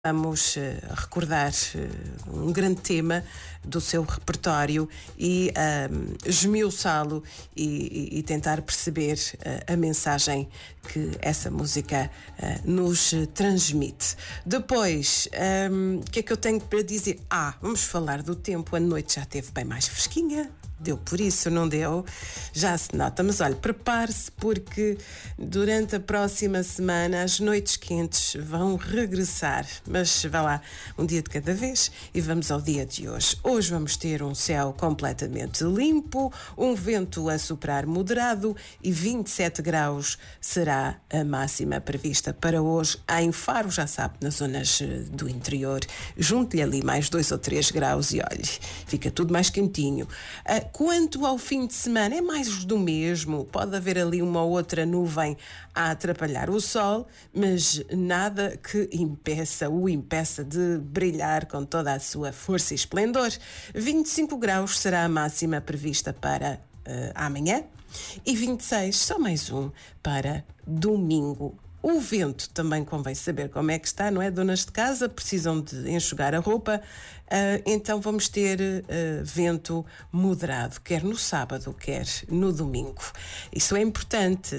Vamos recordar um grande tema do seu repertório e esmiuçá-lo e tentar perceber a mensagem que essa música nos transmite. Depois, o que é que eu tenho para dizer? Vamos falar do tempo. A noite já esteve bem mais fresquinha. Deu por isso, não deu? Já se nota. Mas olha, prepare-se porque durante a próxima semana as noites quentes vão regressar. Mas vá lá, um dia de cada vez e vamos ao dia de hoje. Hoje vamos ter um céu completamente limpo, um vento a soprar moderado e 27 graus será a máxima prevista para hoje. Em Faro, já sabe, nas zonas do interior, junte-lhe ali mais 2 ou 3 graus e olhe, fica tudo mais quentinho. Quanto ao fim de semana, é mais do mesmo. Pode haver ali uma ou outra nuvem a atrapalhar o sol, mas nada que o impeça de brilhar com toda a sua força e esplendor. 25 graus será a máxima prevista para amanhã e 26, só mais um, para domingo. O vento também convém saber como é que está, não é? Donas de casa precisam de enxugar a roupa, então vamos ter vento moderado, quer no sábado, quer no domingo. Isso é importante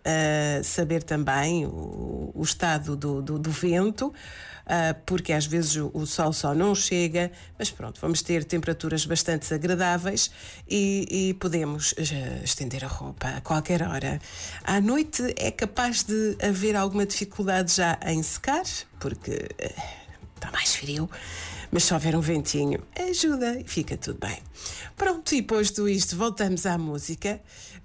saber também o estado do vento, porque às vezes o sol só não chega, mas pronto, vamos ter temperaturas bastante agradáveis e podemos estender a roupa a qualquer hora. À noite é capaz de haver alguma dificuldade já em secar, porque está mais frio, mas se houver um ventinho, ajuda e fica tudo bem. Pronto, e posto isto, voltamos à música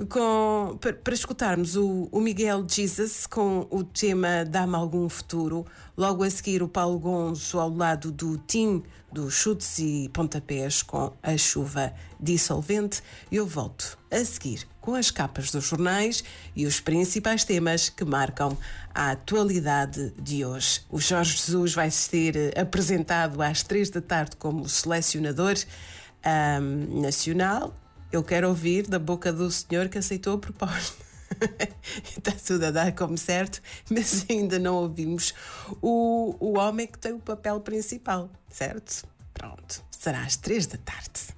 para escutarmos o Miguel Jesus com o tema Dá-me Algum Futuro. Logo a seguir o Paulo Gonzo ao lado do Tim, dos Chutes e Pontapés com A Chuva Dissolvente. E eu volto a seguir com as capas dos jornais e os principais temas que marcam a atualidade de hoje. O Jorge Jesus vai ser apresentado às 3 da tarde como selecionador nacional. Eu quero ouvir da boca do senhor que aceitou a proposta. Está tudo a dar como certo, mas ainda não ouvimos o homem que tem o papel principal, certo? Pronto, será às 3 da tarde.